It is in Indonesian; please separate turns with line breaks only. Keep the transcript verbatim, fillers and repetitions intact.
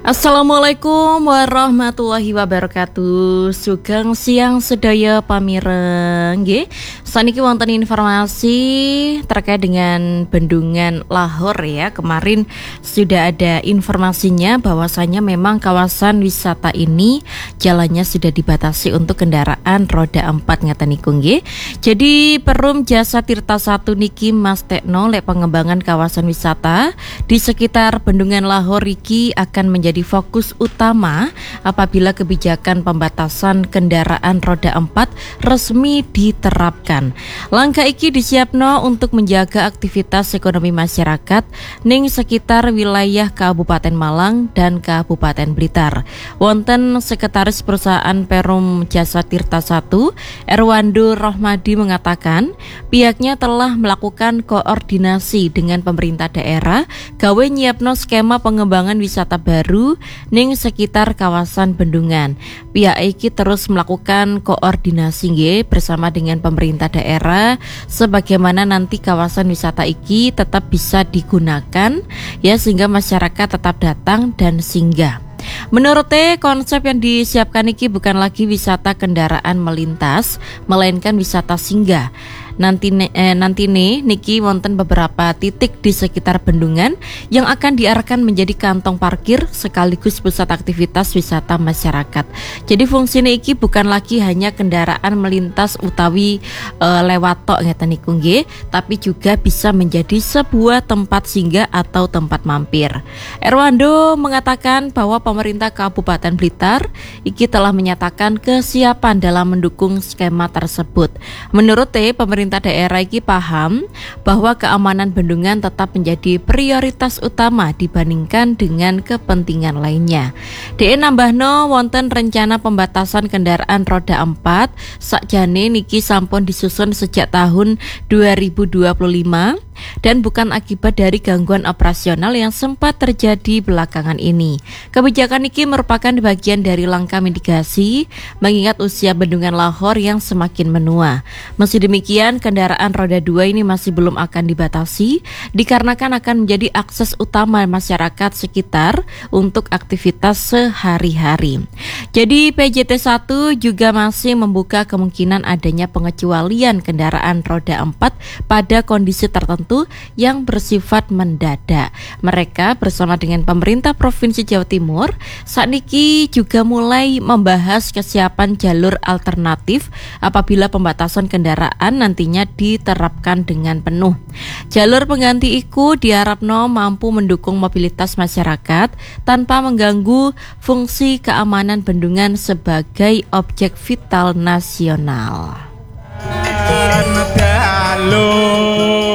Assalamualaikum warahmatullahi wabarakatuh. Sugeng siang sedaya pamireng nggih. Saniki wonten informasi terkait dengan bendungan Lahore ya. Kemarin sudah ada informasinya bahwasanya memang kawasan wisata ini jalannya sudah dibatasi untuk kendaraan roda empat ngeten niku nggih. Jadi Perum Jasa Tirta satu niki Mas Tekno lek pengembangan kawasan wisata di sekitar bendungan Lahore iki akan menjadi fokus utama apabila kebijakan pembatasan kendaraan roda empat resmi diterapkan. Langkah iki disiapno untuk menjaga aktivitas ekonomi masyarakat ning sekitar wilayah Kabupaten Malang dan Kabupaten Blitar. Wonten Sekretaris Perusahaan Perum Jasa Tirta satu, Erwando Rohmadi mengatakan pihaknya telah melakukan koordinasi dengan pemerintah daerah gawe nyiapno skema pengembangan wisata baru ning sekitar kawasan bendungan. Pihak iki terus melakukan koordinasi nggih bersama dengan pemerintah daerah sebagaimana nanti kawasan wisata iki tetap bisa digunakan ya sehingga masyarakat tetap datang dan singgah. Menurut T, konsep yang disiapkan iki bukan lagi wisata kendaraan melintas, melainkan wisata singgah. Nanti eh, nanti nih niki wonten beberapa titik di sekitar bendungan yang akan diarahkan menjadi kantong parkir sekaligus pusat aktivitas wisata masyarakat. Jadi fungsinya iki bukan lagi hanya kendaraan melintas utawi eh, lewat tok ngeten niku nggih, tapi juga bisa menjadi sebuah tempat singgah atau tempat mampir. Erwando mengatakan bahwa pemerintah Kabupaten Blitar iki telah menyatakan kesiapan dalam mendukung skema tersebut. Menurut T, pemerintah Pemerintah daerah ini paham bahwa keamanan bendungan tetap menjadi prioritas utama dibandingkan dengan kepentingan lainnya. D E nambahno wonten rencana pembatasan kendaraan roda empat sakjane niki sampun disusun sejak tahun dua ribu dua puluh lima dan bukan akibat dari gangguan operasional yang sempat terjadi belakangan ini. Kebijakan ini merupakan bagian dari langkah mitigasi mengingat usia bendungan Lahore yang semakin menua. Meski demikian, kendaraan roda dua ini masih belum akan dibatasi dikarenakan akan menjadi akses utama masyarakat sekitar untuk aktivitas sehari-hari. Jadi P J T satu juga masih membuka kemungkinan adanya pengecualian kendaraan roda empat pada kondisi tertentu yang bersifat mendadak. Mereka bersama dengan pemerintah Provinsi Jawa Timur saat ini juga mulai membahas kesiapan jalur alternatif apabila pembatasan kendaraan nantinya diterapkan dengan penuh. Jalur pengganti iku diharapno mampu mendukung mobilitas masyarakat tanpa mengganggu fungsi keamanan bendungan sebagai objek vital nasional.
Halo.